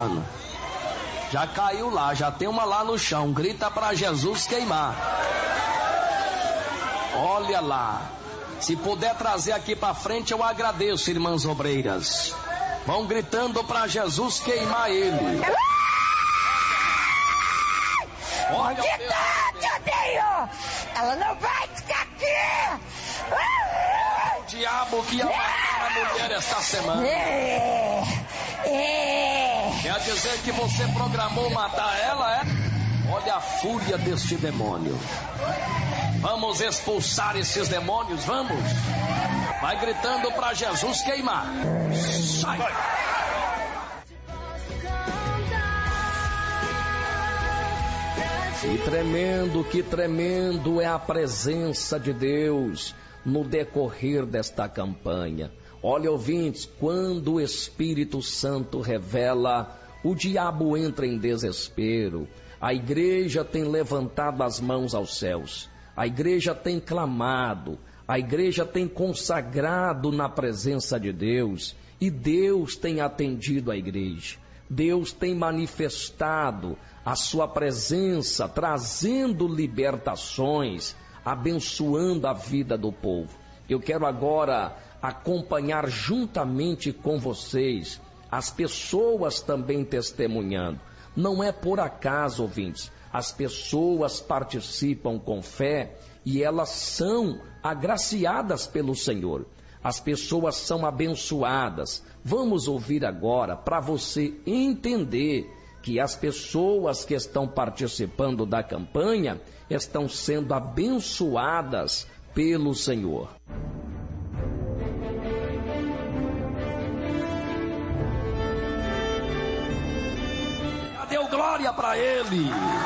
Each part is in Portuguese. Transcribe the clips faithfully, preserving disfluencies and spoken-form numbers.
queimando. Já caiu lá, já tem uma lá no chão. Grita para Jesus queimar. Olha lá. Se puder trazer aqui para frente, eu agradeço, irmãs obreiras. Vão gritando para Jesus queimar ele. Olha, te odeio! Ela não vai ficar aqui! O diabo que ia matar a mulher esta semana. É, é. Quer dizer que você programou matar ela, é? Olha a fúria deste demônio. Vamos expulsar esses demônios, vamos? Vai gritando para Jesus queimar. Sai! Que tremendo, que tremendo é a presença de Deus no decorrer desta campanha. Olha, ouvintes, quando o Espírito Santo revela, o diabo entra em desespero. A igreja tem levantado as mãos aos céus. A igreja tem clamado. A igreja tem consagrado na presença de Deus. E Deus tem atendido a igreja. Deus tem manifestado a sua presença, trazendo libertações, abençoando a vida do povo. Eu quero agora acompanhar juntamente com vocês as pessoas também testemunhando. Não é por acaso, ouvintes, as pessoas participam com fé e elas são agraciadas pelo Senhor. As pessoas são abençoadas. Vamos ouvir agora para você entender que as pessoas que estão participando da campanha estão sendo abençoadas pelo Senhor. Deu glória para ele.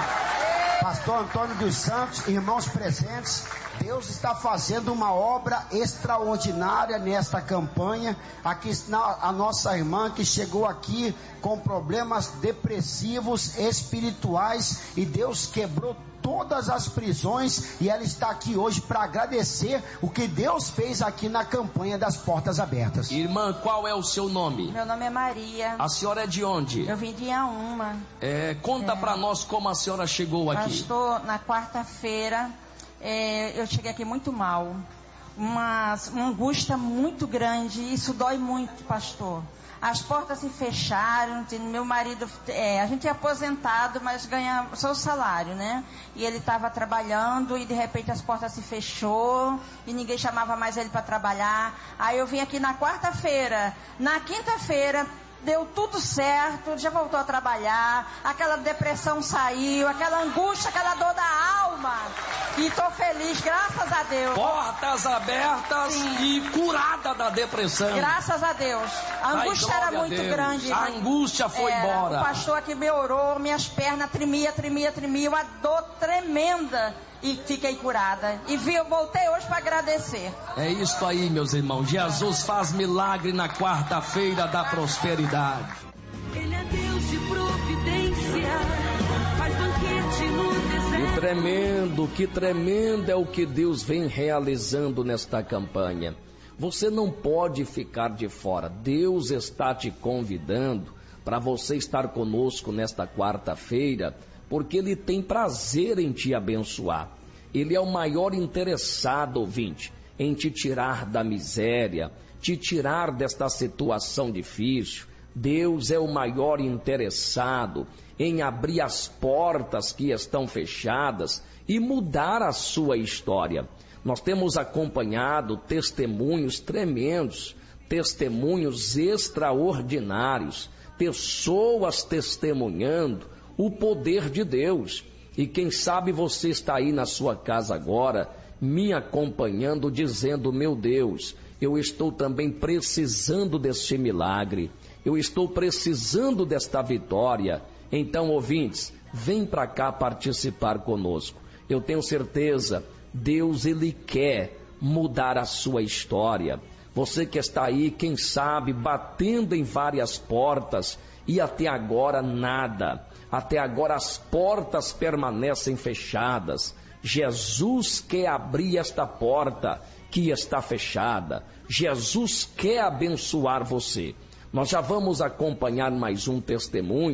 Pastor Antônio dos Santos, irmãos presentes, Deus está fazendo uma obra extraordinária nesta campanha. Aqui está a nossa irmã que chegou aqui com problemas depressivos, espirituais, e Deus quebrou todas as prisões, e ela está aqui hoje para agradecer o que Deus fez aqui na campanha das portas abertas. Irmã, qual é o seu nome? Meu nome é Maria. A senhora é de onde? Eu vim de Iaúma. É, conta é. para nós como a senhora chegou aqui. Pastor, na quarta-feira é, eu cheguei aqui muito mal, uma, uma angústia muito grande, isso dói muito, pastor. As portas se fecharam, meu marido, é, a gente é aposentado, mas ganha seu salário, né? E ele estava trabalhando e de repente as portas se fechou e ninguém chamava mais ele para trabalhar. Aí eu vim aqui na quarta-feira, na quinta-feira deu tudo certo, já voltou a trabalhar, aquela depressão saiu, aquela angústia, aquela dor da alma. E estou feliz, graças a Deus. Portas abertas. Sim. E curada da depressão. Graças a Deus. A angústia era muito grande. A angústia foi era, embora. O pastor aqui me orou, minhas pernas tremia, tremia, tremia, uma dor tremenda. E fiquei curada. E vi, eu voltei hoje para agradecer. É isso aí, meus irmãos. Jesus faz milagre na quarta-feira da prosperidade. Ele é Deus de providência, faz banquete no deserto. Que tremendo, que tremendo é o que Deus vem realizando nesta campanha. Você não pode ficar de fora. Deus está te convidando para você estar conosco nesta quarta-feira, porque Ele tem prazer em te abençoar. Ele é o maior interessado, ouvinte, em te tirar da miséria, te tirar desta situação difícil. Deus é o maior interessado em abrir as portas que estão fechadas e mudar a sua história. Nós temos acompanhado testemunhos tremendos, testemunhos extraordinários, pessoas testemunhando o poder de Deus. E quem sabe você está aí na sua casa agora, me acompanhando, dizendo: meu Deus, eu estou também precisando deste milagre, eu estou precisando desta vitória. Então, ouvintes, vem para cá participar conosco. Eu tenho certeza, Deus, Ele quer mudar a sua história. Você que está aí, quem sabe, batendo em várias portas e até agora nada. Até agora as portas permanecem fechadas. Jesus quer abrir esta porta que está fechada. Jesus quer abençoar você. Nós já vamos acompanhar mais um testemunho.